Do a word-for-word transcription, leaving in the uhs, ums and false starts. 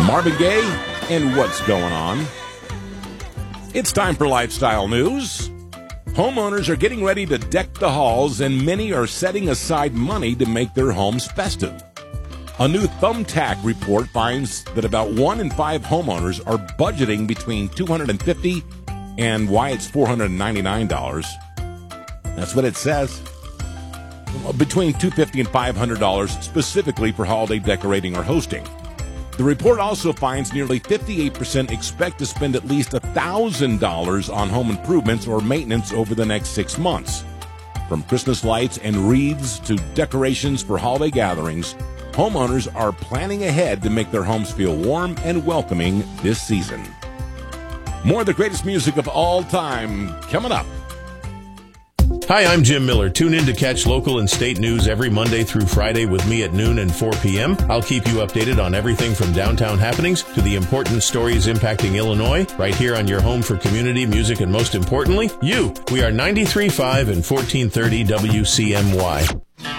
Marvin Gaye and What's Going On. It's time for Lifestyle News. Homeowners are getting ready to deck the halls, and many are setting aside money to make their homes festive. A new Thumbtack report finds that about one in five homeowners are budgeting between two hundred fifty dollars and why it's four hundred ninety-nine dollars. That's what it says. Between two hundred fifty dollars and five hundred dollars specifically for holiday decorating or hosting. The report also finds nearly fifty-eight percent expect to spend at least one thousand dollars on home improvements or maintenance over the next six months. From Christmas lights and wreaths to decorations for holiday gatherings, homeowners are planning ahead to make their homes feel warm and welcoming this season. More of the greatest music of all time coming up. Hi, I'm Jim Miller. Tune in to catch local and state news every Monday through Friday with me at noon and four p.m. I'll keep you updated on everything from downtown happenings to the important stories impacting Illinois, right here on your home for community music and, most importantly, you. We are ninety-three point five and fourteen thirty W C M Y.